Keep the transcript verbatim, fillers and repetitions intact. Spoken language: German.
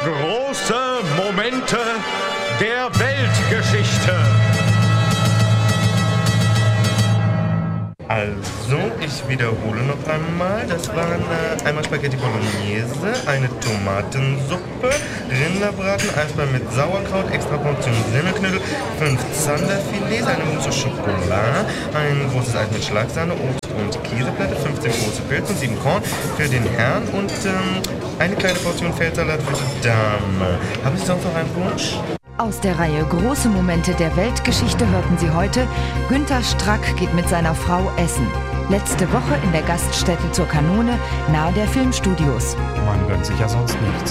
Große Momente der Weltgeschichte. Also, ich wiederhole noch einmal. Das waren äh, einmal Spaghetti Bolognese, eine Tomatensuppe, Rinderbraten, Eisbein mit Sauerkraut, extra Portion Semmelknödel, fünf Zanderfilets, eine Mousse au Chocolat, ein großes Eis mit Schlagsahne, Obst- und Käseplatte, fünfzehn große Pilze und sieben Korn für den Herrn und ähm, eine kleine Portion Feldsalat für die Dame. Haben Sie sonst noch einen Wunsch? Aus der Reihe Große Momente der Weltgeschichte hörten Sie heute, Günter Strack geht mit seiner Frau essen. Letzte Woche in der Gaststätte zur Kanone nahe der Filmstudios. Man gönnt sich ja sonst nichts.